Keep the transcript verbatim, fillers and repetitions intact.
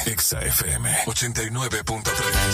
Exa F M ochenta y nueve punto tres.